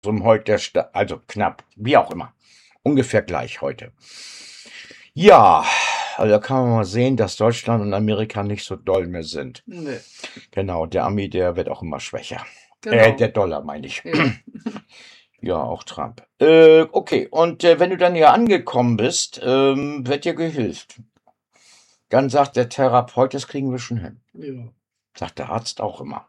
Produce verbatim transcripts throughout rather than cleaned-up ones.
um heute, der Sta- also knapp, wie auch immer. Ungefähr gleich heute. Ja, also da kann man mal sehen, dass Deutschland und Amerika nicht so doll mehr sind. Nee, Genau, der Ami, der wird auch immer schwächer. Äh, genau. der Dollar meine ich. Ja. Ja, auch Trump. Äh, okay, und äh, wenn du dann hier angekommen bist, ähm, wird dir gehilft. Dann sagt der Therapeut, das kriegen wir schon hin. Ja. Sagt der Arzt auch immer.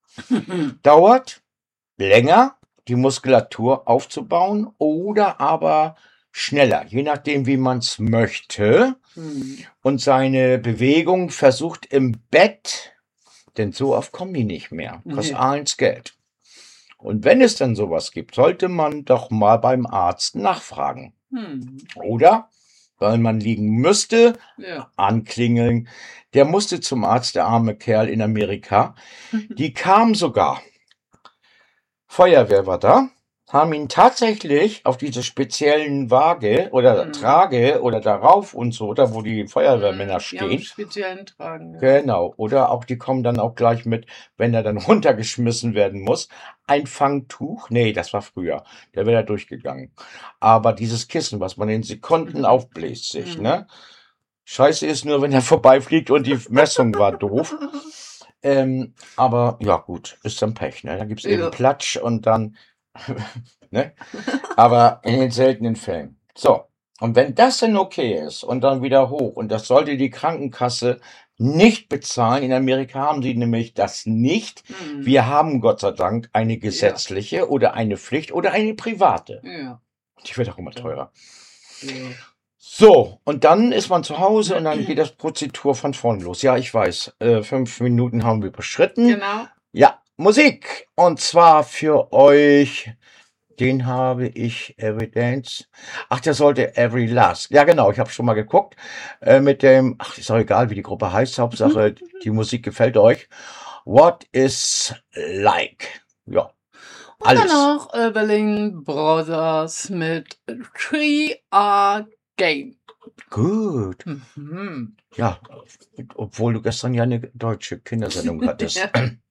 Dauert länger, die Muskulatur aufzubauen oder aber schneller, je nachdem, wie man es möchte. Hm. Und seine Bewegung versucht im Bett, denn so oft kommen die nicht mehr, kostet Nee. eins Geld. Und wenn es dann sowas gibt, sollte man doch mal beim Arzt nachfragen. Hm. Oder, weil man liegen müsste, Ja. anklingeln. Der musste zum Arzt, der arme Kerl in Amerika. Die kam sogar. Feuerwehr war da, haben ihn tatsächlich auf diese speziellen Waage oder Hm. Trage oder darauf und so, da wo die Feuerwehrmänner Hm. Die haben stehen. speziellen Tragen. Ja. Genau. Oder auch, die kommen dann auch gleich mit, wenn er dann runtergeschmissen werden muss, ein Fangtuch. Nee, das war früher. Der wäre da durchgegangen. Aber dieses Kissen, was man in Sekunden Mhm. aufbläst sich, Hm. ne? Scheiße ist nur, wenn er vorbeifliegt und die Messung war doof. Ähm, aber ja, gut, ist dann Pech, ne? Da gibt's eben Ja. Platsch und dann, ne? Aber in den seltenen Fällen. So. Und wenn das dann okay ist und dann wieder hoch und das sollte die Krankenkasse nicht bezahlen, in Amerika haben sie nämlich das nicht. Hm. Wir haben Gott sei Dank eine Ja. gesetzliche oder eine Pflicht oder eine private. Ja. Die wird auch immer Ja. teurer. Ja. So, und dann ist man zu Hause und dann geht das Prozedur von vorne los. Ja, ich weiß, äh, fünf Minuten haben wir überschritten. Genau. Ja, Musik. Und zwar für euch, den habe ich, Evidence. Ach, der sollte Every Last. Ja, genau, ich habe schon mal geguckt. Äh, mit dem, ach, ist auch egal, wie die Gruppe heißt. Hauptsache, die Musik gefällt euch. What is like? Ja, Und alles. danach äh, Belling Brothers mit Three Are Game. Gut. Mhm. Ja, obwohl du gestern ja eine deutsche Kindersendung hattest. Ja.